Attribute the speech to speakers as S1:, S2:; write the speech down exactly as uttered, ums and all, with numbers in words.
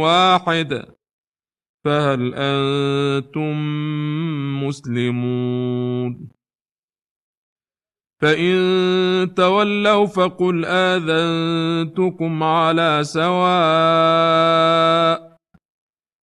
S1: واحد فهل أنتم مسلمون؟ فإن تولوا فقل آذنتكم على سواء